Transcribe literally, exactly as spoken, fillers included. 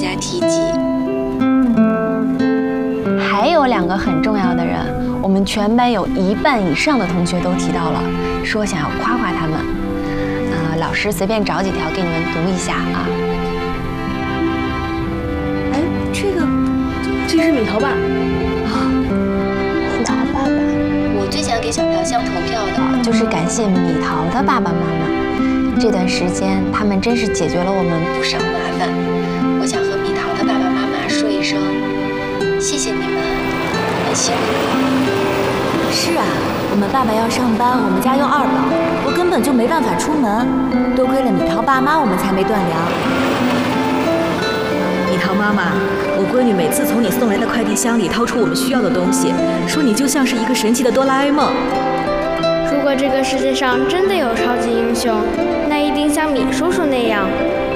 家提及。 还有两个很重要的人，我们全班有一半以上的同学都提到了，说想要夸夸他们。呃，老师随便找几条给你们读一下啊。 哎，这个，这是米桃吧？ 米桃爸爸，我最想给小飘香投票的就是感谢米桃的爸爸妈妈。这段时间，他们真是解决了我们不少麻烦。我想和米桃的爸爸妈妈说一声，谢谢你们，很辛苦。 是啊，我们爸爸要上班，我们家又二宝，我根本就没办法出门。多亏了米桃爸妈，我们才没断粮。 米桃妈妈，我闺女每次从你送来的快递箱里掏出我们需要的东西，说你就像是一个神奇的哆啦 A 梦。 如果这个世界上真的有超级英雄，那一定像米叔叔那样，